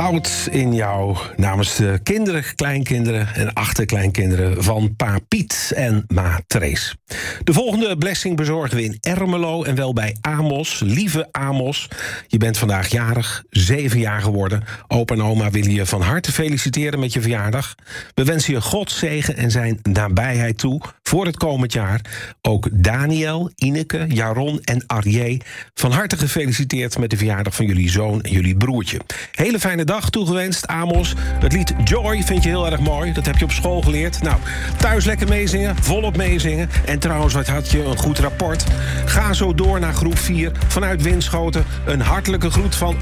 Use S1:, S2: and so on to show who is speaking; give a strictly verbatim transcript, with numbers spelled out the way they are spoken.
S1: Goud in jou namens de kinderen, kleinkinderen en achterkleinkinderen van Pa Piet en Ma Trace. De volgende blessing bezorgen we in Ermelo en wel bij Amos. Lieve Amos, je bent vandaag jarig, zeven jaar geworden. Opa en oma willen je van harte feliciteren met je verjaardag. We wensen je Gods zegen en zijn nabijheid toe voor het komend jaar. Ook Daniel, Ineke, Jaron en Arje, van harte gefeliciteerd met de verjaardag van jullie zoon en jullie broertje. Hele fijne dag toegewenst, Amos. Het lied Joy vind je heel erg mooi. Dat heb je op school geleerd. Nou, thuis lekker meezingen, volop meezingen. En trouwens, wat had je een goed rapport. Ga zo door naar groep vier vanuit Winschoten. Een hartelijke groet van